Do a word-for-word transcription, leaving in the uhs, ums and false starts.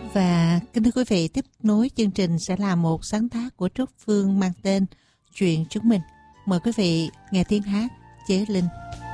Và kính thưa quý vị, tiếp nối chương trình sẽ là một sáng tác của Trúc Phương mang tên Chuyện Chúng Mình. Mời quý vị nghe tiếng hát Chế Linh.